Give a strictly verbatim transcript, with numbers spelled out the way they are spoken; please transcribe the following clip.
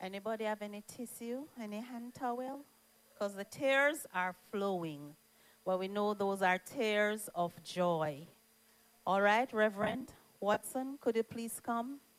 Anybody have any tissue, any hand towel? Because the tears are flowing. Well, we know those are tears of joy. All right, Reverend Watson, could you please come?